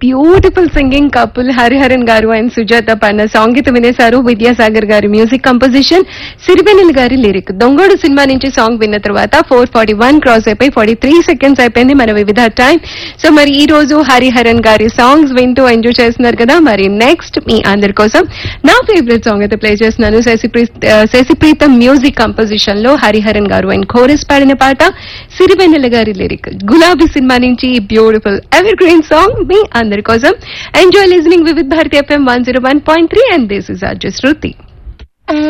Beautiful singing couple Hariharan గారు and Sujatha పన్న సంగీతం వినేశారు. విద్యాసాగర్ గారి మ్యూజిక్ కంపోజిషన్, సిరివెన్నెల గారి లిరిక్. దొంగోడు సినిమా నుంచి సాంగ్ విన్న తర్వాత 4:41 క్రాస్ అయిపోయి 43 సెకండ్స్ అయిపోయింది మన వివిధ టైం. సో మరి ఈ రోజు హరిహరన్ గారి సాంగ్స్ వింటూ ఎంజాయ్ చేస్తున్నారు కదా. మరి నెక్స్ట్ మీ అందరి కోసం నా ఫేవరెట్ సాంగ్ అయితే ప్లే చేస్తున్నాను. శశిప్రీతం మ్యూజిక్ కంపోజిషన్ లో హరిహరన్ గారు అండ్ కోరస్ పాడిన పాట, సిరివెన్నెల గారి లిరిక్. గులాబీ సినిమా నుంచి బ్యూటిఫుల్ ఎవర్ గ్రీన్ సాంగ్ మీ అందరి కోసం. Enjoy listening Vividh Bharati FM 101.3 and this is RJ Shruti.